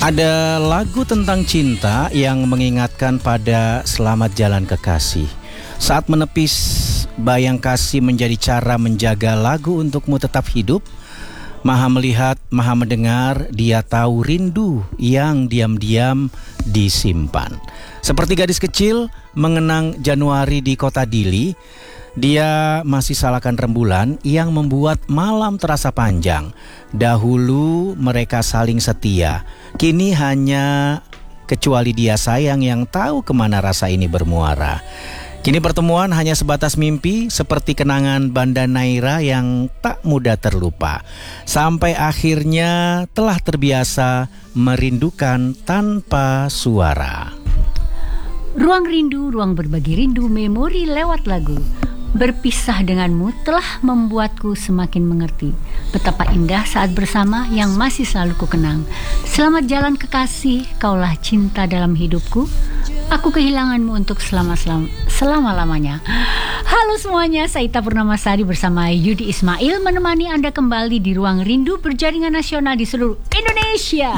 Ada lagu tentang cinta yang mengingatkan pada selamat jalan kekasih. Saat menepis bayang kasih menjadi cara menjaga lagu untukmu tetap hidup. Maha melihat, maha mendengar, dia tahu rindu yang diam-diam disimpan. Seperti gadis kecil mengenang Januari di kota Dili, dia masih salahkan rembulan yang membuat malam terasa panjang. Dahulu mereka saling setia, kini hanya kecuali dia sayang yang tahu kemana rasa ini bermuara. Kini pertemuan hanya sebatas mimpi, seperti kenangan Banda Naira yang tak mudah terlupa. Sampai akhirnya telah terbiasa merindukan tanpa suara. Ruang rindu, ruang berbagi rindu, memori lewat lagu. Berpisah denganmu telah membuatku semakin mengerti betapa indah saat bersama yang masih selalu kukenang. Selamat jalan kekasih, kaulah cinta dalam hidupku. Aku kehilanganmu untuk selama-lamanya. Halo semuanya, saya Ita Purnamasari bersama Yudi Ismail menemani Anda kembali di Ruang Rindu berjaringan nasional di seluruh Indonesia.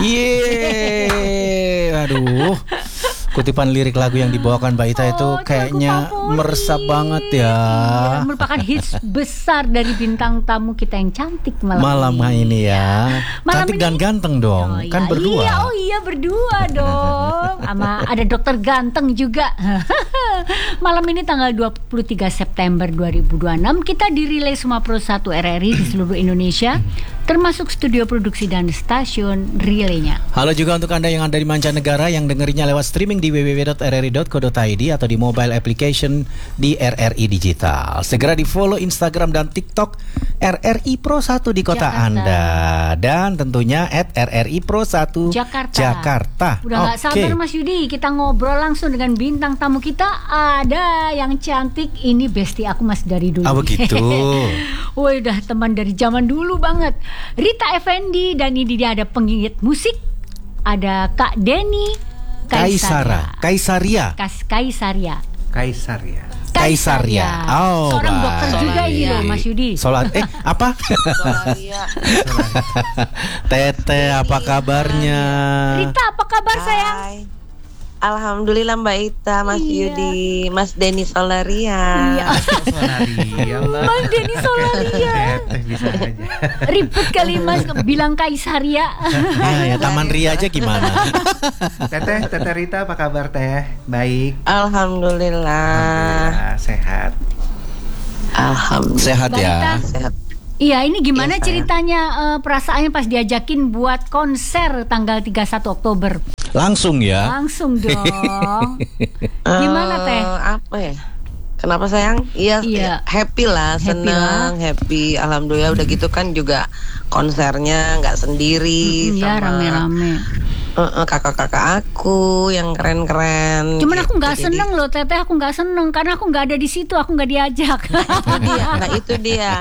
Yeay, aduh. Kutipan lirik lagu yang dibawakan Mbak Ita itu kayaknya meresap banget ya. Merupakan hits besar dari bintang tamu kita yang cantik malam ini ya. Cantik dan ganteng dong. Kan berdua. Iya berdua dong. Sama ada dokter ganteng juga. Malam ini tanggal 23 September 2026 kita di Relay Suma Pro 1 RRI di seluruh Indonesia, termasuk studio produksi dan stasiun relaynya. Halo juga untuk Anda yang ada di mancanegara yang dengerinya lewat streaming di www.rri.co.id atau di mobile application di RRI Digital. Segera di follow Instagram dan TikTok RRI Pro 1 di kota Jakarta. Anda. Dan tentunya @RRI Pro 1 Jakarta. Udah gak sabar Mas Yudi, kita ngobrol langsung dengan bintang tamu kita. Ada yang cantik, ini bestie aku masih dari dulu. Begitu. Woi, udah teman dari zaman dulu banget. Rita Effendi, dan ini dia ada penggigit musik. Ada Kak Denny Kaisaria. Oh, seorang dokter juga ini loh Mas Yudi. Apa? Tete, apa kabarnya? Rita, apa kabar sayang? Alhamdulillah Mbak Ita, Mas Yudi, Mas Denny Solaria. Mas Denny Solaria. Bisa aja. Ribet kali Mas bilang Kaisaria. Ya Taman Ria aja gimana? Teteh Rita, apa kabar Teh? Baik. Alhamdulillah. Sehat. Alhamdulillah. Sehat ya. Sehat. Iya, ini gimana ceritanya perasaannya pas diajakin buat konser tanggal 31 Oktober? Langsung ya? Langsung dong. Gimana Teh? Apa ya? Kenapa sayang? Iya. Happy lah, senang, happy. Alhamdulillah. Udah gitu kan juga konsernya nggak sendiri, ya, sama rame-rame. Kakak-kakak aku yang keren-keren. Cuman aku nggak seneng loh Teteh, aku nggak seneng karena aku nggak ada di situ, aku nggak diajak. Itu dia.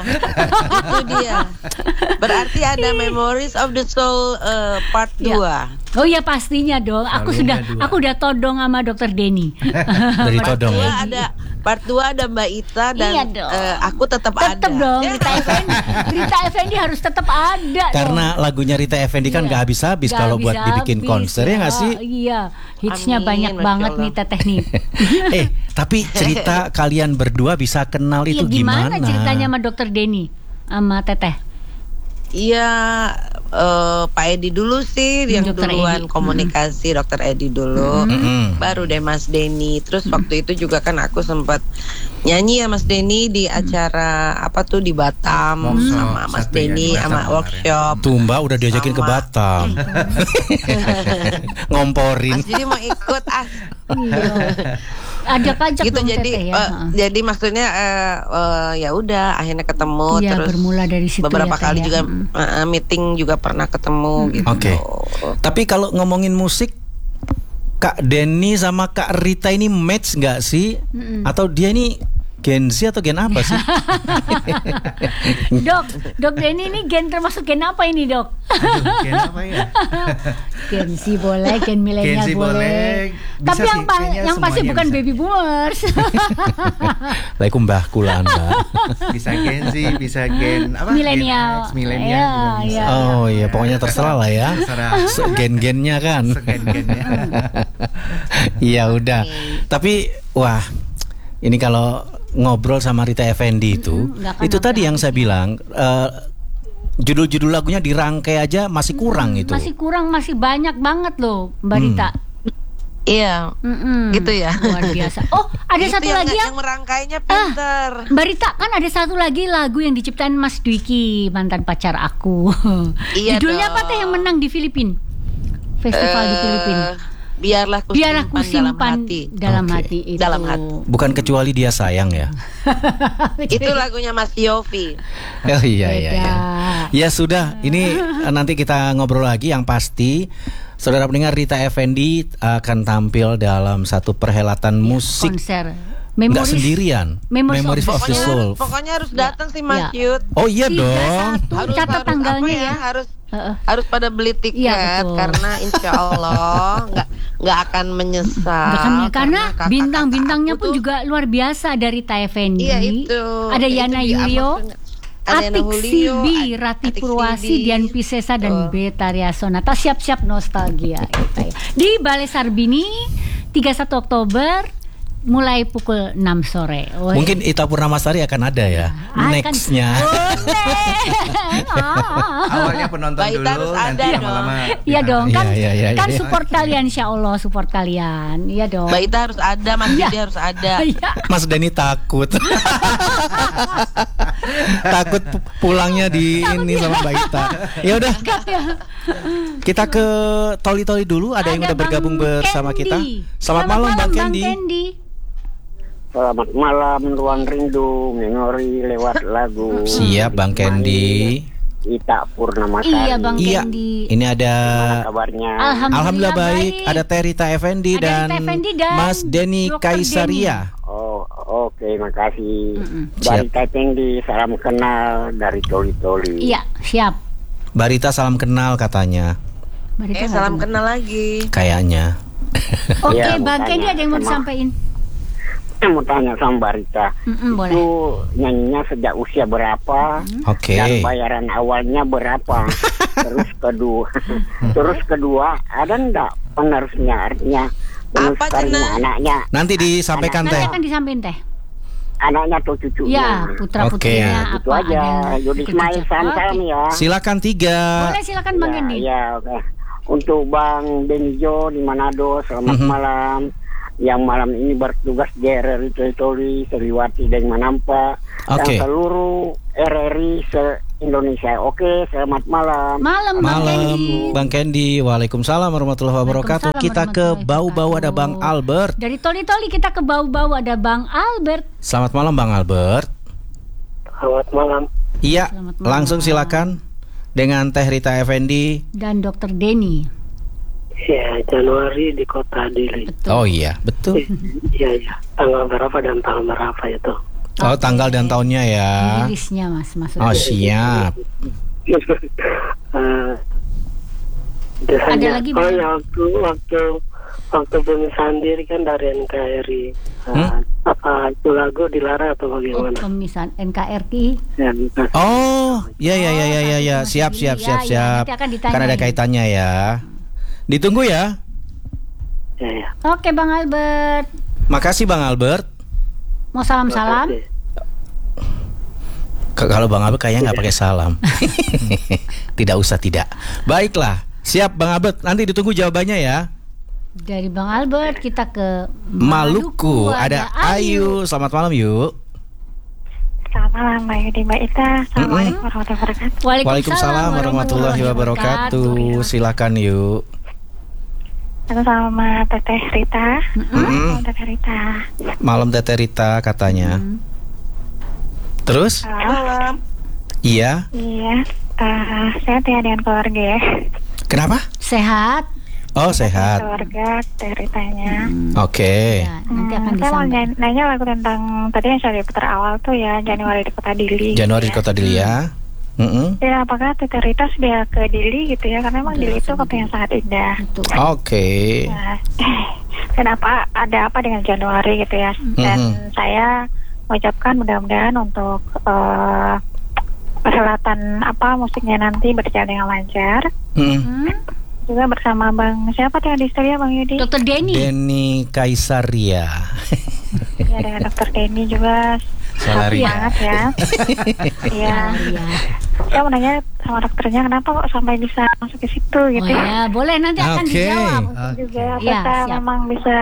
Berarti ada Memories of the Soul part 2. Oh iya pastinya dong. Aku udah todong sama Dokter Denny. Dari todong ya. Ada part 2 ada Mbak Ita dan aku tetap ada. Tetap dong. Rita Effendi harus tetap ada. Karena lagunya Rita Effendi kan nggak habis-habis kalau buat dibikin konser ya nggak sih? Iya, hitsnya banyak banget nih Teteh nih. Tapi cerita kalian berdua bisa kenal itu gimana? Gimana ceritanya sama Dokter Denny sama Teteh? Iya, Pak Edi dulu sih yang Dr. duluan Edi. Komunikasi, Dokter Edi dulu, baru deh Mas Denny. Terus waktu itu juga kan aku sempat nyanyi ya Mas Denny di acara apa tuh di Batam sama Mas Denny sama workshop. Tuh Mbak udah diajakin ke Batam. Ngomporin. Mas Denny mau ikut Ajak gitu dong jadi Teteh ya. jadi maksudnya ya udah akhirnya ketemu terus bermula dari situ beberapa ya, kali ya. juga meeting juga pernah ketemu gitu. Oke. Tapi kalau ngomongin musik, Kak Denny sama Kak Rita ini match nggak sih? Atau dia ini Gen Z atau gen apa sih? Dok Denny ini gen termasuk gen apa ini, Dok? Aduh, gen apa ya? Gen Z boleh, gen milenial Gen Z boleh. Bisa Tapi sih, yang kayaknya yang pasti semuanya bukan bisa. baby boomers. Laiku mbahku lah Anda. Bisa Gen Z, bisa gen apa? Milenial. Gen X, milenial Iya, juga bisa. iya. Oh iya, pokoknya terserah lah ya. Terserah. Gen-gennya kan. Segen-gennya. Iya udah. Tapi wah, ini kalau ngobrol sama Rita Effendy itu, nggak akan itu tadi yang saya habis-habis. bilang, judul-judul lagunya dirangkai aja masih kurang itu. Masih kurang, masih banyak banget loh, Mbak Rita. Iya. Gitu ya. Luar biasa. Oh, ada Itu satu lagi yang merangkainya pinter. Mbak Rita, kan ada satu lagi lagu yang diciptain Mas Dwiki, mantan pacar aku. Iya Judulnya apa dong. teh yang menang di Filipina? Festival di Filipina. Biarlah ku Simpan dalam Oke. hati itu. Dalam hati. Bukan kecuali dia sayang ya. Itu lagunya Mas Yofi. Oh iya iya Beda. iya. Ya sudah, ini nanti kita ngobrol lagi. Yang pasti saudara pendengar, Rita Effendy akan tampil dalam satu perhelatan musik. Konser. Nggak sendirian. Memories of of the the Soul. Pokoknya harus datang sih Mas Ya. Yud. Oh iya dong. Catat tanggalnya apa ya. Harus pada beli tiket Iya, betul. karena insya Allah nggak akan menyesal. Karena kakak-kakak bintang-bintangnya aku pun tuh- juga luar biasa dari Rita Effendy. Iya itu. Ada Itu Yana di Yulio, Amazon. Ada Yana Atik Julio, Sibi, Rati Atik Purwasi, Sibi. Dian Piscesa dan Betaria Sonata. Siap-siap nostalgia kita ya. Di Balai Sarbini 31 Oktober mulai pukul 6 sore. Woi. Mungkin Ita Purnamasari akan ada ya. Akan- Nextnya. Awalnya penonton Mbak Ita dulu, harus nanti ada lama-lama. Iya dong, kan Iya. kan support kalian, insya Allah support kalian. Iya dong. Mbak Ita harus ada, Mas Iya. Didi harus ada. Iya. Mas Denny takut. Takut pulangnya di ini sama Mbak Ita. Ya udah. Kita ke Toli-Toli dulu. Ada yang udah Bang bergabung bersama kita. Candy. Selamat malam Bang Candy. Selamat malam, Ruang Rindu, memori lewat lagu. Siap Bang Candy. Ita Purnamasari. Iya Bang Iya. Candy. Ini ada Kabarnya. Alhamdulillah baik. Ada Terita Effendy Ada dan Rita Effendy dan Mas Denny Dr. Kaisaria. Oh, oke, makasih. Siap. Barita Candy, salam kenal dari Toli-Toli. Iya, siap. Barita salam kenal katanya. Mbak Rita Salam nggak kenal lagi. Kayaknya. Oke, Iya, Bang mau Candy tanya ada yang mau sama- disampaikan? Mau tanya sama Barita. Boleh. Itu nyanyinya sejak usia berapa? Oke. Dan bayaran awalnya berapa? Terus kedua, ada enggak penerusnya? Artinya penerus Apa, karirnya Cina? anaknya. Nanti disampaikan Nanti Teh. akan disampaikan Teh. Anaknya atau cucunya? Ya, putra-putrinya Oke. Itu apa aja. ada Yudi ikut Ismail jejak. Sansam Oke. ya. Silakan 3. Boleh silakan Bang Candy. Ya, oke. Untuk Bang Benijo di Manado, selamat malam. Yang malam ini bertugas di RRI Toli, Sriwati dan Manampa, Oke. dan seluruh RRI se-Indonesia. Oke, selamat malam. Malam Bang Malam Candy. Bang Candy. Waalaikumsalam warahmatullahi wabarakatuh. Waalaikumsalam Kita ke warahmatullahi Bau-Bau ada wabarakatuh. Bang Albert. Dari Toli-Toli kita ke Bau-Bau ada Bang Albert. Selamat malam Bang Albert. Selamat malam. Iya, Selamat malam. langsung silakan dengan Teh Rita Effendy. Dan Dr. Denny. Ya, Januari di kota Dili. Betul. Oh iya, betul. Iya, iya. Tanggal berapa dan tanggal berapa itu? Oh, tanggal dan tahunnya ya. Rilisnya Mas maksudnya. Oh, siap. Ada lagi, Oh Bang? ya, waktu pemisahan diri kan dari NKRI. Apa itu lagu dilarang atau Oh, bagaimana? pemisahan NKRI. Ya, bukan. Oh, ya. Siap. Ya, nanti akan ditanya. Kan ada kaitannya ya. Ditunggu ya. Ya, ya. Oke Bang Albert. Makasih Bang Albert. Mau salam-salam? Makasih. Kalau Bang Albert kayaknya nggak pakai salam. Tidak usah, tidak. Baiklah, siap Bang Albert. Nanti ditunggu jawabannya ya. Dari Bang Albert kita ke Maluku ada Ayu. Selamat malam yuk. Selamat malam Mbak Yudi, Mbak Ita. Assalamualaikum warahmatullahi wabarakatuh. Waalaikumsalam warahmatullahi wabarakatuh. Silakan yuk. Aku sama Teteh Rita. Sama Teteh Rita. Malam Teteh Rita katanya. Terus? Halo. Iya. Iya. Sehat ya dengan keluarga ya. Kenapa? Sehat. Oh, sehat. Keluarga Teh Ritanya. Oke. Ya, nanti akan Saya mau disampaikan. nanya lagu tentang tadi yang saya putar awal tuh ya, Januari di Kota Dili. Januari di gitu Kota Dili ya. ya. Apakah Teh Rita sudah ke Dili gitu ya? Karena memang Dili itu kota yang sangat indah. Betul. Oke. Nah, kenapa ada apa dengan Januari gitu ya? Dan saya mengucapkan mudah-mudahan untuk perhelatan musiknya nanti berjalan dengan lancar. Juga bersama Bang siapa tuh yang di studio, Bang Yudi? Dokter Denny. Denny Kaisaria. Ya, dengan Dokter Denny juga. Salaria. Semangat ya. Iya. Saya mau nanya sama dokternya kenapa kok sampai bisa masuk ke situ gitu. Oh ya, boleh nanti akan dijawab. Juga Ya, apakah siap. memang bisa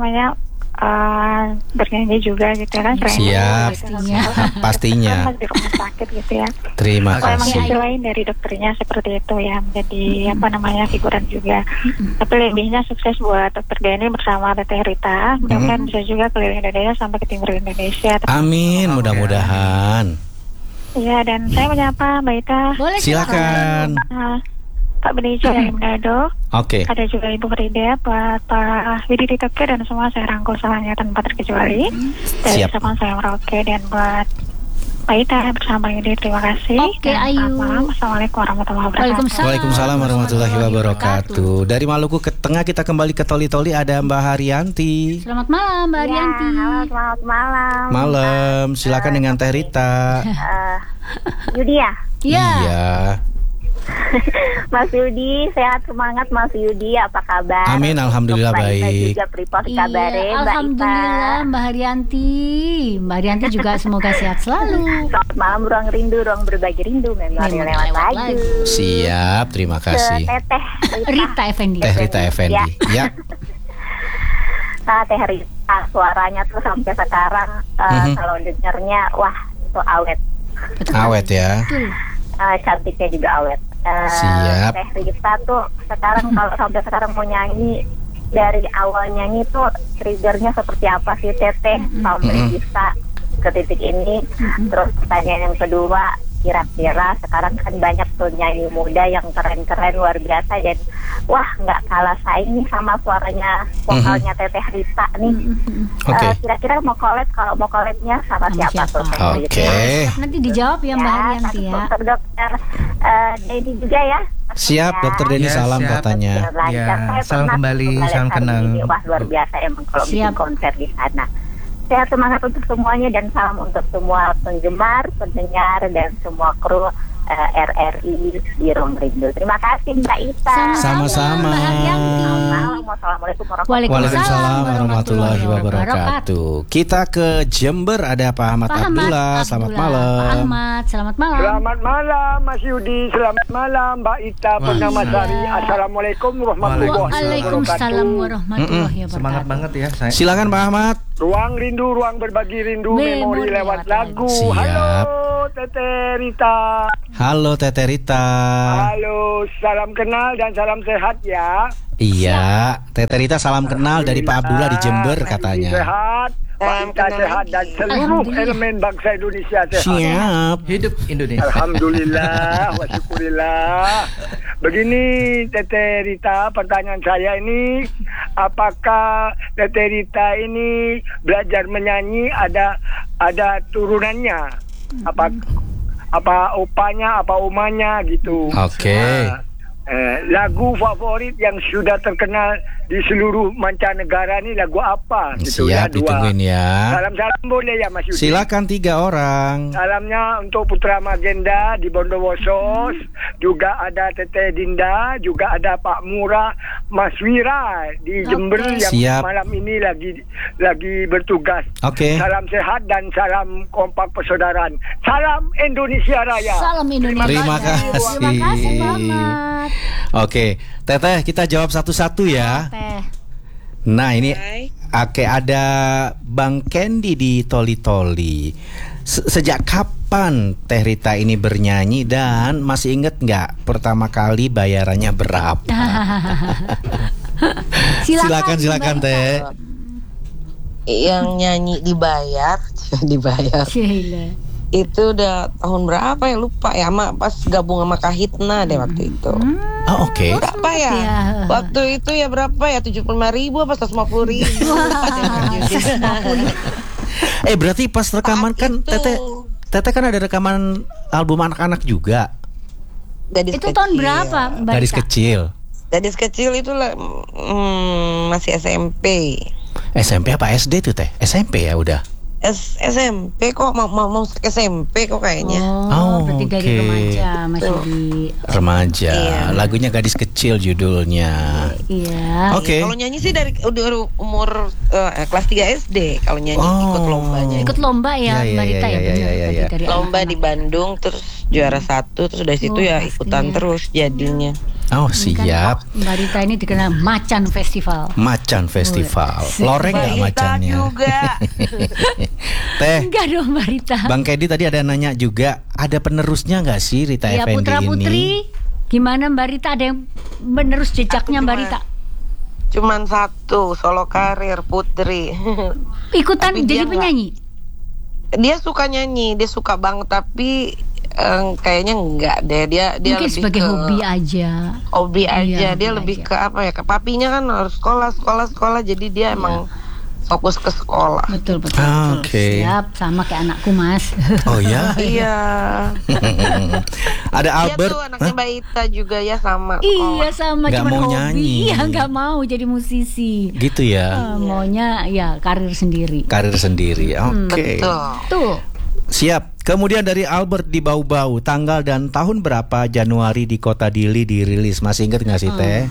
bernyanyi juga gitu kan? Siap. Pastinya. Pastinya. Kan di rumah sakit gitu ya. Terima Kalau emang kasih. hasil lain dari dokternya seperti itu ya, menjadi figuran juga. Tapi lebihnya sukses buat Dokter Denny bersama Teteh Rita. Mudah-mudahan bisa juga keliling Indonesia sampai ke timur Indonesia. Amin, mudah-mudahan. Iya, dan saya menyapa Mbak Ita. Boleh Silakan. Pak Benijo dari Manado. Oke. Ada juga Ibu Frida, Pak Widi Ditoke, dan semua saya rangkul salahnya tanpa terkecuali. Dari Siap. teman saya Merauke, dan buat Mbak Ita bersama Yudi, terima kasih. Oke, Dan Ayu. selamat malam. Assalamualaikum warahmatullahi wabarakatuh. Waalaikumsalam warahmatullahi wabarakatuh. Dari Maluku ke tengah kita kembali ke Toli-Toli, ada Mbak Haryanti. Selamat malam Mbak Arianti. Halo, selamat malam. Malam, silakan dengan Teh Rita. Yudi ya? Iya. Iya. Mas Yudi, sehat semangat Mas Yudi, apa kabar? Amin, alhamdulillah Mbak Ita baik. juga pripot kabare, Mbak Alhamdulillah Mbak Haryanti. Mbak Haryanti juga semoga sehat selalu. Selamat malam, ruang rindu, ruang berbagi rindu, memori Memori lewat lewat lagu. Siap, terima kasih. Teteh Rita Effendi. Teh Rita Effendi. Ya. Teh Rita, suaranya tuh sampai sekarang kalau dengernya, wah itu awet. Awet ya. Betul. Cantiknya juga awet. Siap. Teh Rita tuh sekarang kalau sampai sekarang mau nyanyi, dari awal nyanyi tuh triggernya seperti apa sih Teteh sampai bisa ke titik ini. Terus pertanyaan yang kedua, kira-kira sekarang kan banyak tuh nyanyi muda yang keren-keren luar biasa, dan wah nggak kalah saing nih sama suaranya vokalnya Teteh Rita nih. Oke. Kira-kira mau collab-nya sama siapa tuh Teh Rita? Oke. Nanti dijawab ya Mbak Haryanti ya. Dokter Denny juga ya. Siap, Dokter Denny, Ya, salam siap. katanya. Ya, salam kembali, salam kenal. Wah luar biasa emang kalau bikin Siap. konser di sana. Sehat semangat untuk semuanya dan salam untuk semua penggemar, pendengar dan semua kru RRI di Ruang Rindu. Terima kasih Mbak Ita. Sama-sama. Mbak Haryanti. Assalamualaikum warahmatullahi Waalaikumsalam warahmatullahi wabarakatuh. Kita ke Jember, ada Pak Ahmad Abdullah. Selamat Pak malam. Ahmad, selamat malam. Selamat malam Mas Yudi, selamat malam Mbak Ita Purnamasari. Assalamualaikum warahmatullahi Waalaikumsalam wabarakatuh. warahmatullahi wabarakatuh. Semangat banget ya saya. Silakan Pak Ahmad. Ruang rindu, ruang berbagi rindu, memori lewat lagu. Siap. Halo Teteh Rita. Halo Teteh Rita. Halo, salam kenal dan salam sehat ya. Iya, Teteh Rita salam kenal dari Pak Abdullah di Jember katanya. Sehat, Mbak Ita sehat dan seluruh elemen bangsa Indonesia sehat. Siap. Hidup Indonesia. Alhamdulillah, wa syukurillah. Begini Teteh Rita, pertanyaan saya ini, apakah Teteh Rita ini belajar menyanyi ada turunannya? Apa opanya, apa umanya gitu. Oke. Lagu favorit yang sudah terkenal di seluruh mancanegara ini lagu apa? Gitu Siap, dua. ditungguin ya. Salam-salam boleh ya Mas Yudi? Silakan 3 orang. Salamnya untuk Putra Magenda di Bondowoso, juga ada Teteh Dinda, juga ada Pak Murah, Mas Wira di Jember yang Siap. malam ini lagi bertugas. Oke. Salam sehat dan salam kompak persaudaraan. Salam Indonesia Raya. Salam Indonesia. Terima kasih. Terima kasih banget. Oke, Teteh kita jawab satu-satu ya. Teh. Nah ini oke, ada Bang Kendi di Toli-Toli. Sejak kapan Teh Rita ini bernyanyi dan masih inget nggak pertama kali bayarannya berapa? Silakan Teh. Yang nyanyi dibayar. Sheila. Itu udah tahun berapa ya, lupa ya, pas gabung sama Kahitna deh waktu itu. Oh, oke. Berapa ya? Waktu itu ya berapa ya, 75.000 apa 150.000? Berarti pas rekaman kan Teteh kan ada rekaman album anak-anak juga. Gadis Itu kecil. tahun berapa, Mbak Gadis Rita? kecil. Gadis kecil itu masih SMP. SMP apa SD tuh Teh? SMP ya udah. SMP kok mau SMP kok kayaknya. Berarti dari oke. remaja masih di Remaja. Iya. Lagunya Gadis Kecil judulnya. iya. Oke. Kalau nyanyi sih dari udah umur kelas 3 SD. Kalau nyanyi ikut lombanya. Ikut lomba ya, Iya, Mbak Rita iya, ya, iya, benar. iya, Tadi iya. dari Lomba anak-anak. di Bandung, terus juara 1, terus dari situ ya pasti ikutan ya. terus jadinya. Oh, Ini kan siap. Mbak Rita ini dikenal Macan Festival. Macan Festival. Loreng nggak Mbak Rita macannya? juga. Teh, Enggak dong, Mbak Rita. Bang Kedi tadi ada nanya juga, ada penerusnya nggak sih Rita Ya, Effendi Putra ini? Putri, gimana Mbak Rita, ada yang menerus jejaknya Mbak Rita? Cuman satu, solo karir Putri. Ikutan Tapi jadi dia penyanyi? Dia suka nyanyi, dia suka banget, tapi kayaknya enggak deh. Dia Mungkin lebih sebagai ke hobi aja. hobi aja. Iya, Dia hobi lebih aja. ke apa ya? Ke papinya kan harus sekolah. Jadi dia emang fokus ke sekolah. Betul. Oke. Siap, sama kayak anakku, Mas. Oh ya? Iya. Ada Dia Albert. tuh anaknya Mbak Ita juga ya sama. Iya, sama, Nggak cuma mau hobi. nyanyi. Iya, nggak mau jadi musisi. Gitu ya. Maunya ya karir sendiri. Karir sendiri. Oke. Betul. Tuh. Siap. Kemudian dari Albert di Bau-Bau, tanggal dan tahun berapa Januari di Kota Dili dirilis? Masih ingat nggak sih Teh?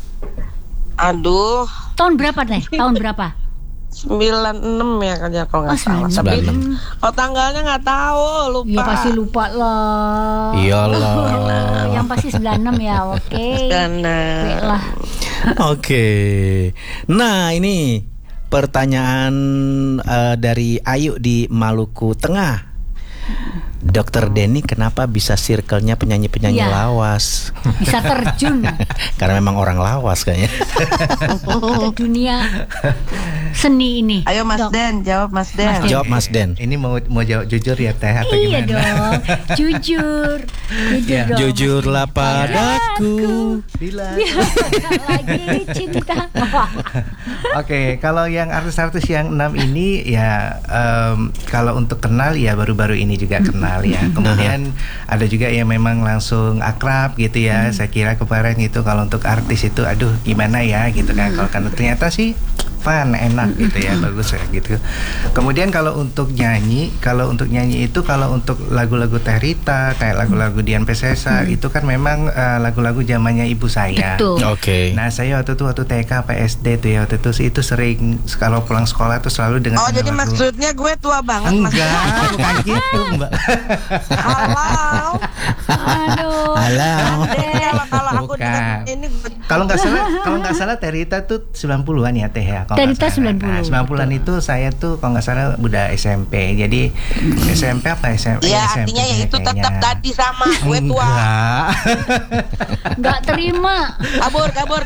Aduh, Tahun berapa deh? Tahun berapa? 96 ya kan ya kalau nggak salah. 96. Tapi 96. kalau tanggalnya nggak tahu, lupa. Ya pasti lupa lah. Iyalah. Yang pasti 96 ya, oke. Oke lah. Oke. Nah, ini pertanyaan dari Ayu di Maluku Tengah. Dokter Denny kenapa bisa circle-nya penyanyi-penyanyi Ya. lawas? Bisa terjun Karena memang orang lawas kayaknya. ke dunia seni ini. Ayo Mas Dok. Den, jawab Mas Den. Jawab Mas Den. Ini mau jawab jujur ya Teh atau Iya gimana? dong, jujur Ya. dong. Jujurlah padaku. Bila. Lagi cinta. Oke, kalau yang artis-artis yang 6 ini ya kalau untuk kenal ya baru-baru ini juga kenal ya. Kemudian ada juga yang memang langsung akrab gitu ya. Saya kira kemarin itu kalau untuk artis itu aduh gimana ya gitu kan. Kalau kan ternyata sih fun, enak gitu ya, bagus ya gitu. Kemudian kalau untuk nyanyi itu kalau untuk lagu-lagu Teh Rita kayak lagu-lagu Dian Piscesa itu kan memang lagu-lagu zamannya ibu saya. Betul. Oke. Nah saya waktu TK PSD tuh ya waktu itu sering kalau pulang sekolah tuh selalu dengan Oh, jadi lagu. maksudnya gue tua banget Mas. Enggak, bukan gitu Mbak. Halo. Aduh. Halo. Kalau aku Bukan. dengar ini Kalau nggak salah Teh Rita tuh 90-an ya Teh ya. Teh Rita 90. Nah, 90-an itu saya tuh kalau nggak salah udah SMP. Jadi SMP apa SMP? ya SMP artinya ya itu kayaknya. tetap tadi sama gue tua. Enggak. Nggak terima. Kabur.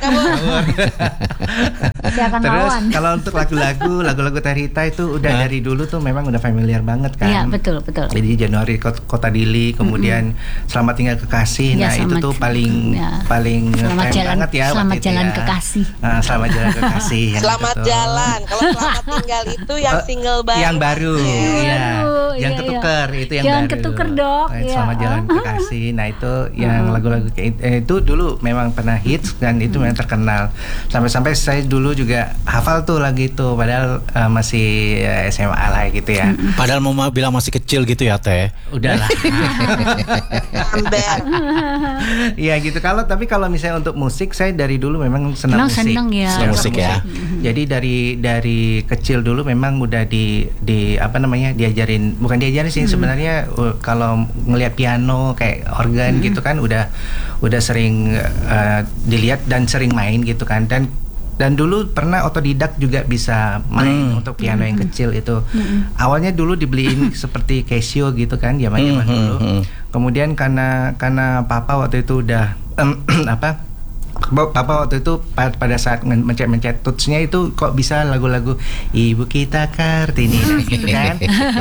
Saya akan Terus lawan. kalau untuk lagu-lagu Teh Rita itu udah dari dulu tuh memang udah familiar banget kan. Iya, betul. Jadi Januari Kota Dili, kemudian Selamat Tinggal Kekasih. Ya, Nah, itu selamat- tuh paling ya. ngetren jalan- banget ya. selamat waktu itu jalan ya. kekasih. Nah, Selamat Jalan Kekasih. yang Selamat itu tuh. jalan. Kalau selamat tinggal itu yang single baru. Yang baru, iya. Baru, Yang iya, ketuker itu yang Jangan baru. ketuker, Dok. Nah, Iya. Selamat Jalan Kekasih. Nah, itu yang lagu-lagu kayak itu dulu memang pernah hits dan itu memang terkenal. Sampai-sampai saya dulu juga hafal tuh lagu itu padahal masih SMA lah gitu ya. Padahal mau bilang masih kecil gitu ya Teh. Udahlah. Amber. Iya gitu. Tapi kalau misalnya untuk musik saya dari dulu memang senang Memang musik. senang ya. Senang musik ya. Jadi dari kecil dulu memang udah di apa namanya diajarin, bukan diajarin sih sebenarnya kalau ngelihat piano kayak organ gitu kan udah sering dilihat dan sering main gitu kan dan dulu pernah otodidak juga bisa main untuk piano yang kecil itu. Awalnya dulu dibeliin seperti Casio gitu kan zaman dulu. Kemudian karena papa waktu itu udah Papa waktu itu pada saat mencet touch-nya itu kok bisa lagu-lagu Ibu Kita Kartini gitu kan.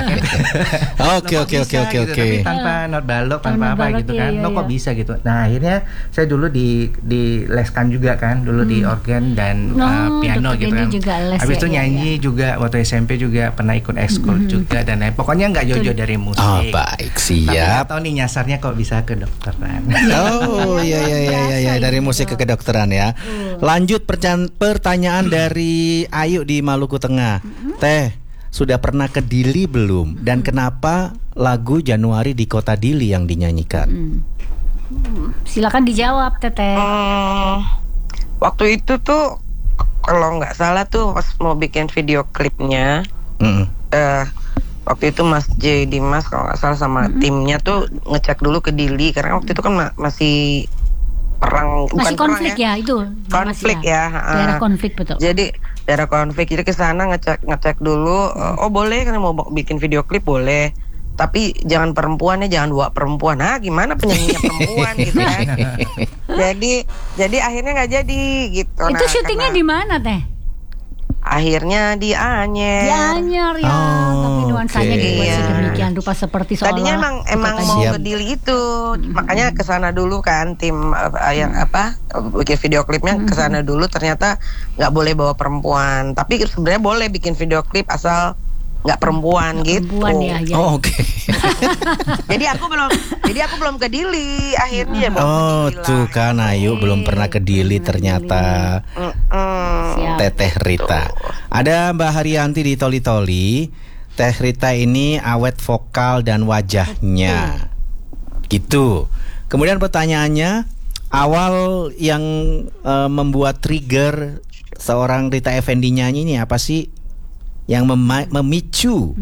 Oke. Tapi tanpa not balok, tanpa apa gitu kan. Kok bisa gitu. Nah, akhirnya saya dulu dileskan juga kan, dulu di organ dan piano gitu kan. Habis itu nyanyi juga waktu SMP juga pernah ikut ekskul juga dan lain. Pokoknya nggak jauh-jauh dari musik. Oh, baik, siap. Tapi nggak tahu nih nyasarnya kok bisa ke kedokteran. Oh, iya dari musik ke kedokteran ya. Lanjut pertanyaan dari Ayu di Maluku Tengah. Teh, sudah pernah ke Dili belum? Dan kenapa lagu Januari di Kota Dili yang dinyanyikan? Silakan dijawab, Teteh. Waktu itu tuh kalau nggak salah tuh pas mau bikin video klipnya, waktu itu Mas J Dimas kalau nggak salah sama timnya tuh ngecek dulu ke Dili karena waktu itu kan masih perang, masih bukan konflik perang ya itu konflik ya, daerah konflik betul. Jadi daerah konflik, jadi kesana ngecek dulu. Oh boleh kan mau bikin video klip boleh, tapi jangan perempuan ya, jangan bawa perempuan. Nah gimana penyanyinya perempuan gitu kan. Jadi akhirnya nggak jadi gitu. Itu syutingnya di mana Teh? Akhirnya di Anyer. Di Anyer ya, tapi nuansanya dibuat sedemikian rupa seperti seolah. Tadinya emang mau ke Dili itu, makanya kesana dulu kan tim yang bikin video klipnya kesana dulu. Ternyata nggak boleh bawa perempuan, tapi sebenarnya boleh bikin video klip asal nggak perempuan gitu. Ya. Oh, oke. Jadi aku belum ke Dili akhirnya. Tuh kan Ayu belum pernah ke Dili ternyata. Teteh Rita. Ada Mbak Haryanti di Toli-Toli. Teh Rita ini awet vokal dan wajahnya. Gitu. Kemudian pertanyaannya, awal yang membuat trigger seorang Rita Effendy nyanyi ini apa sih? Yang memicu?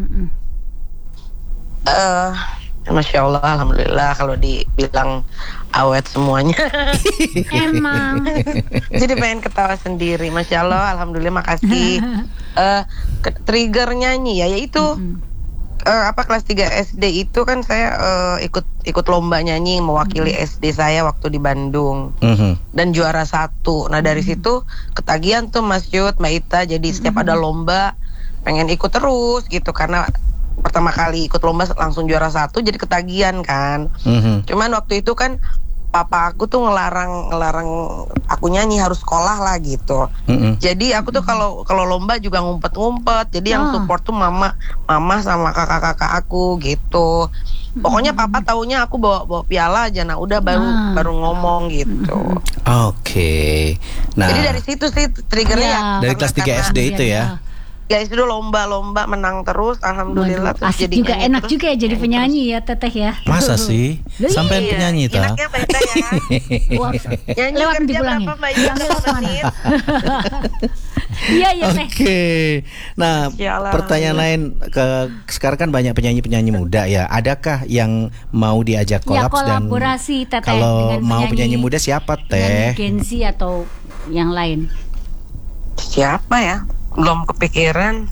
Masya Allah, alhamdulillah kalau dibilang awet semuanya. Emang. Jadi pengen ketawa sendiri. Masya Allah, alhamdulillah, makasih. Trigger nyanyi ya, yaitu kelas 3 SD itu kan saya ikut lomba nyanyi mewakili SD saya waktu di Bandung dan juara 1. Nah dari situ ketagihan tuh Mas Yud, Mbak Ita. Jadi setiap ada lomba pengen ikut terus gitu, karena pertama kali ikut lomba langsung juara 1 jadi ketagihan kan. Cuman waktu itu kan papa aku tuh ngelarang aku nyanyi, harus sekolah lah gitu. Jadi aku tuh kalau lomba juga ngumpet. Jadi yang support tuh mama sama kakak-kakak aku gitu. Pokoknya papa taunya aku bawa piala aja. Nah udah baru ngomong gitu. Oke. Nah, jadi dari situ sih triggernya. Dari kelas 3 SD itu ya. Guys, itu lomba menang terus, alhamdulillah. Asik juga, enak terus, juga ya jadi penyanyi ya Teteh ya. Masa sih? Sampai penyanyi ta? Enaknya Mbak Ita ya. Nyanyi lewat dipulangin. Mbak Ita menit. Iya Teh. Oke. Nah, pertanyaan lain, sekarang kan banyak penyanyi muda ya. Adakah yang mau diajak kolaborasi Teteh kalau mau penyanyi muda siapa Teh? Gensi atau yang lain? Siapa ya? Belum kepikiran.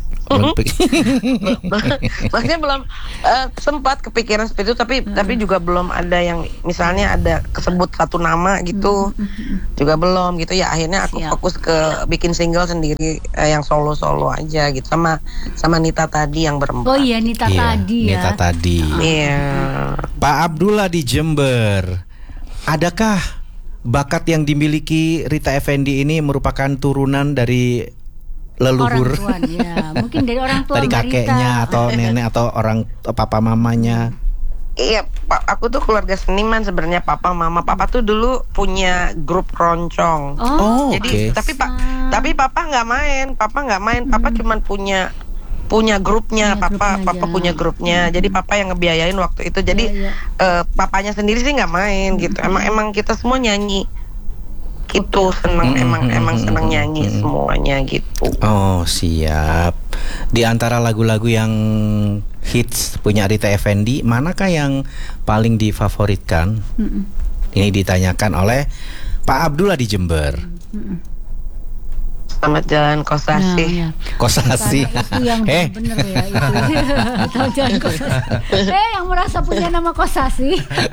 Maksudnya belum sempat kepikiran seperti itu, tapi juga belum ada yang misalnya ada kesebut satu nama gitu. Juga belum gitu ya. Akhirnya aku fokus ke bikin single sendiri, yang solo aja gitu, sama Nita tadi yang berempat. Oh iya, Nita tadi ya. Nita tadi. Iya. Pak Abdullah di Jember. Adakah bakat yang dimiliki Rita Effendy ini merupakan turunan dari leluhur, orang tua, ya. Mungkin dari orang tua, dari kakeknya atau nenek atau orang papa mamanya? Iya, aku tuh keluarga seniman sebenarnya, papa mama. Papa tuh dulu punya grup keroncong. Jadi tapi papa nggak main. Papa cuman punya grupnya. Papa punya grupnya. Jadi papa yang ngebiayain waktu itu. Jadi papanya sendiri sih nggak main gitu. Emang kita semua nyanyi. Itu senang, emang senang nyanyi semuanya gitu. Oh siap. Di antara lagu-lagu yang hits punya Rita Effendy, manakah yang paling difavoritkan? Ini ditanyakan oleh Pak Abdullah di Jember. Selamat Jalan Kosasi. Nah, ya. Kosasi. Itu yang bener ya itu. Selamat Jalan Kosasi. Yang merasa punya nama Kosasi.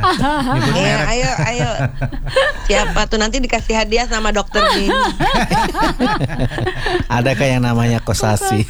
Ayo. Siapa tuh nanti dikasih hadiah sama dokter Din. Adakah yang namanya Kosasi?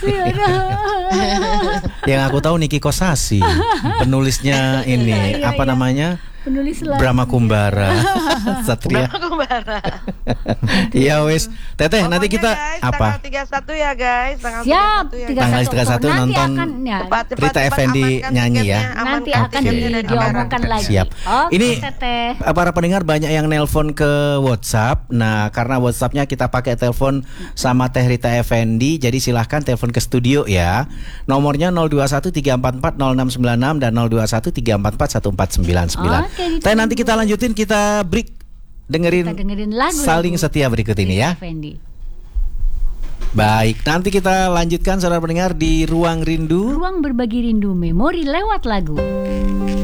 Yang aku tahu Niki Kosasi. Penulisnya ini apa namanya? Penulis lagu. Brahma Kumbara. Satria. Brahma Kumbara. Iya wes. Teteh nanti kita guys, apa? Tanggal 31 ya guys. Siap. Tanggal 31 nonton cepat, Rita Effendy nyanyi ya. Nanti akan diomongkan lagi. Siap. Ini Teteh. para pendengar banyak yang nelpon ke WhatsApp. Nah, karena WhatsAppnya kita pakai telepon sama Teh Rita Effendy, jadi silahkan telepon ke studio ya. Nomornya 0213440696 dan 0213441499. Tapi nanti kita lanjutin, kita break dengerin lagu Saling Setia berikut ini ya. Baik, nanti kita lanjutkan saudara pendengar di Ruang Rindu. Ruang berbagi rindu memori lewat lagu.